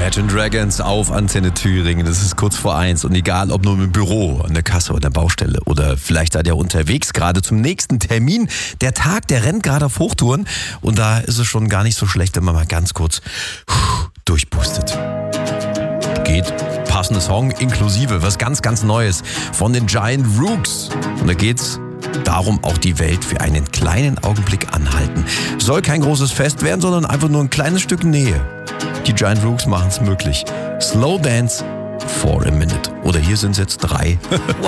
Imagine Dragons auf Antenne Thüringen. Es ist kurz vor 1 und egal, ob nur im Büro, an der Kasse oder der Baustelle oder vielleicht seid ihr unterwegs gerade zum nächsten Termin. Der Tag, der rennt gerade auf Hochtouren und da ist es schon gar nicht so schlecht, wenn man mal ganz kurz durchpustet. Geht. Passende Song inklusive was ganz, ganz Neues von den Giant Rooks. Und da geht's darum, auch die Welt für einen kleinen Augenblick anhalten. Soll kein großes Fest werden, sondern einfach nur ein kleines Stück Nähe. Die Giant Rooks machen es möglich. Slow Dance for a Minute. Oder hier sind es jetzt 3. Wow.